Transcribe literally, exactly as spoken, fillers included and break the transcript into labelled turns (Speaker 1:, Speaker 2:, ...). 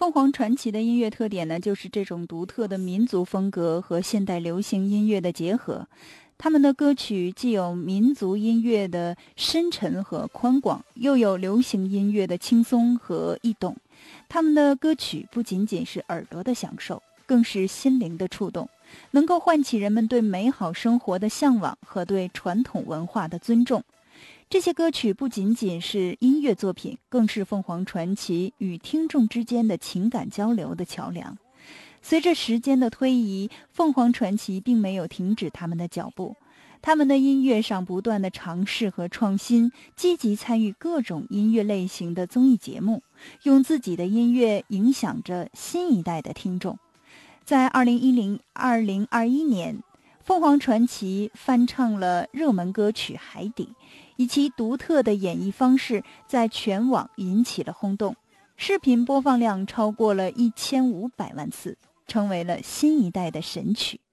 Speaker 1: 凤凰传奇的音乐特点呢，就是这种独特的民族风格和现代流行音乐的结合。他们的歌曲既有民族音乐的深沉和宽广，又有流行音乐的轻松和易懂。他们的歌曲不仅仅是耳朵的享受，更是心灵的触动，能够唤起人们对美好生活的向往和对传统文化的尊重。这些歌曲不仅仅是音乐作品，更是凤凰传奇与听众之间的情感交流的桥梁。随着时间的推移，凤凰传奇并没有停止他们的脚步，他们的音乐上不断的尝试和创新，积极参与各种音乐类型的综艺节目，用自己的音乐影响着新一代的听众。在二零一零、二零二一年，凤凰传奇翻唱了热门歌曲《海底》，以其独特的演绎方式在全网引起了轰动，视频播放量超过了一千五百万次，成为了新一代的神曲。